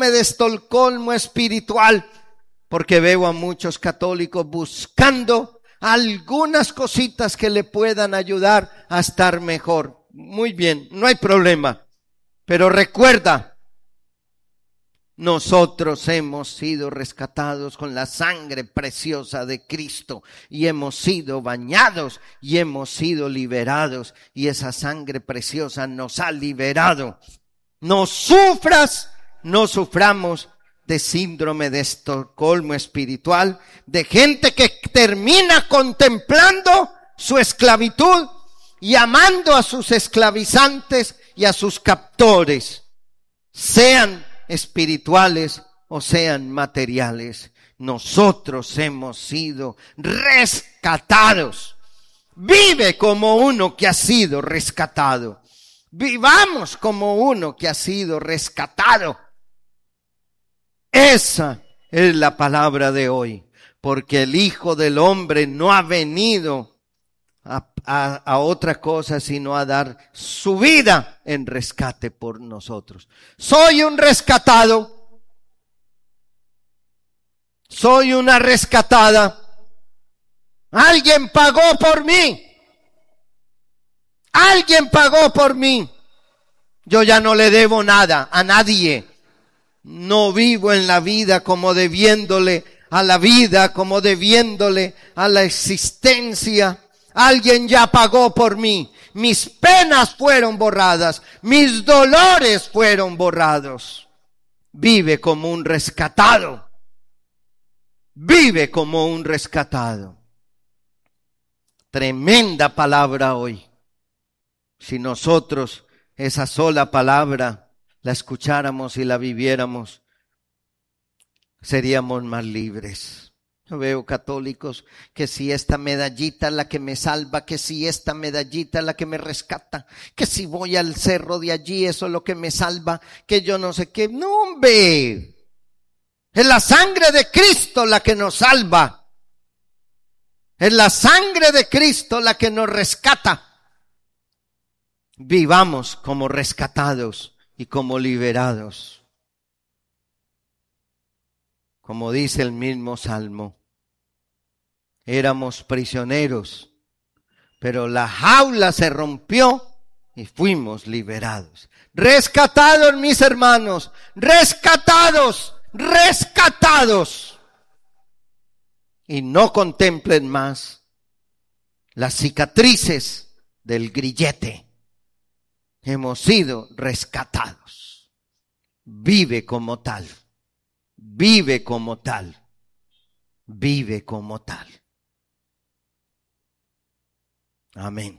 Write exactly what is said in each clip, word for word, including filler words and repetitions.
síndrome de Estocolmo espiritual, porque veo a muchos católicos buscando algunas cositas que le puedan ayudar a estar mejor. Muy bien, no hay problema, pero recuerda, nosotros hemos sido rescatados con la sangre preciosa de Cristo y hemos sido bañados y hemos sido liberados, y esa sangre preciosa nos ha liberado. No sufras, no suframos de síndrome de Estocolmo espiritual, de gente que termina contemplando su esclavitud y amando a sus esclavizantes y a sus captores, sean espirituales o sean materiales. Nosotros hemos sido rescatados. Vive como uno que ha sido rescatado. Vivamos como uno que ha sido rescatado. Esa es la palabra de hoy, porque el Hijo del Hombre no ha venido a, a, a otra cosa sino a dar su vida en rescate por nosotros. Soy un rescatado. Soy una rescatada. Alguien pagó por mí. Alguien pagó por mí. Yo ya no le debo nada a nadie. No vivo en la vida como debiéndole a la vida, como debiéndole a la existencia. Alguien ya pagó por mí. Mis penas fueron borradas. Mis dolores fueron borrados. Vive como un rescatado. Vive como un rescatado. Tremenda palabra hoy. Si nosotros esa sola palabra la escucháramos y la viviéramos, seríamos más libres. Yo veo católicos que si esta medallita es la que me salva, que si esta medallita es la que me rescata, que si voy al cerro de allí eso es lo que me salva, que yo no sé qué. No, hombre, es la sangre de Cristo la que nos salva. Es la sangre de Cristo la que nos rescata. Vivamos como rescatados y como liberados. Como dice el mismo Salmo, éramos prisioneros, pero la jaula se rompió y fuimos liberados. Rescatados, mis hermanos, rescatados, rescatados. Y no contemplen más las cicatrices del grillete. Hemos sido rescatados. Vive como tal. Vive como tal. Vive como tal. Amén.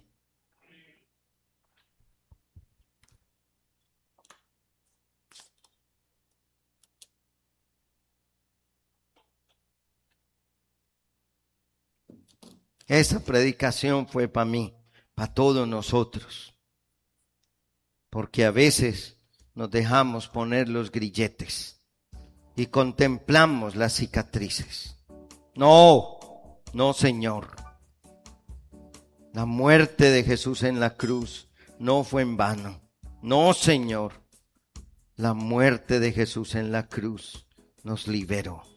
Esa predicación fue para mí, para todos nosotros. Porque a veces nos dejamos poner los grilletes y contemplamos las cicatrices. No, no, Señor. La muerte de Jesús en la cruz no fue en vano. No, Señor. La muerte de Jesús en la cruz nos liberó.